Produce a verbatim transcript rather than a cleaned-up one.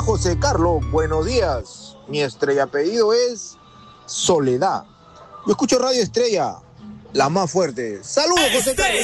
José Carlos, buenos días. Mi estrella apellido es Soledad. Yo escucho Radio Estrella, la más fuerte. Saludos, José Carlos.